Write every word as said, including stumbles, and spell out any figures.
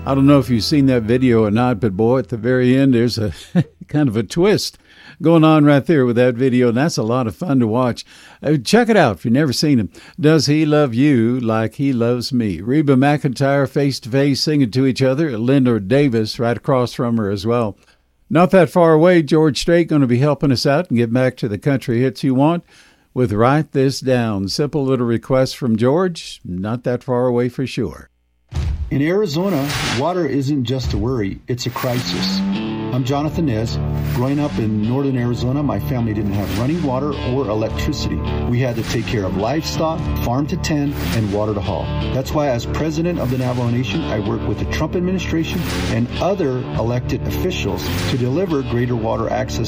I don't know if you've seen that video or not, but boy, at the very end, there's a kind of a twist going on right there with that video, and that's a lot of fun to watch. Uh, check it out if you've never seen him. Does he love you like he loves me? Reba McEntire face-to-face singing to each other. Linda Davis right across from her as well. Not that far away, George Strait going to be helping us out and get back to the country hits you want with Write This Down. Simple little request from George, not that far away for sure. In Arizona, water isn't just a worry, it's a crisis. I'm Jonathan Nez. Growing up in northern Arizona, my family didn't have running water or electricity. We had to take care of livestock, farm to tend, and water to haul. That's why as president of the Navajo Nation, I work with the Trump administration and other elected officials to deliver greater water access